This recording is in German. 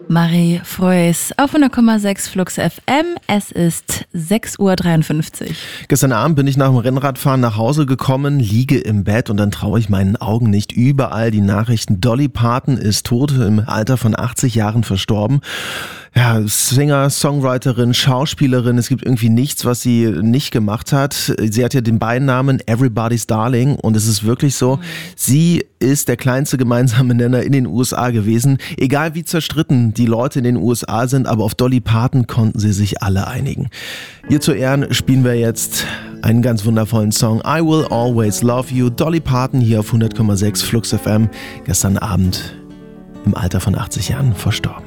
Marie Freuß auf 100,6 Flux FM. Es ist 6:53 Uhr. Gestern Abend bin ich nach dem Rennradfahren nach Hause gekommen, liege im Bett und dann traue ich meinen Augen nicht. Überall die Nachrichten. Dolly Parton ist tot, im Alter von 80 Jahren verstorben. Ja, Singer, Songwriterin, Schauspielerin, es gibt irgendwie nichts, was sie nicht gemacht hat. Sie hat ja den Beinamen Everybody's Darling und es ist wirklich so, sie ist der kleinste gemeinsame Nenner in den USA gewesen. Egal wie zerstritten die Leute in den USA sind, aber auf Dolly Parton konnten sie sich alle einigen. Ihr zu Ehren spielen wir jetzt einen ganz wundervollen Song, I Will Always Love You. Dolly Parton hier auf 100,6 Flux FM, gestern Abend im Alter von 80 Jahren verstorben.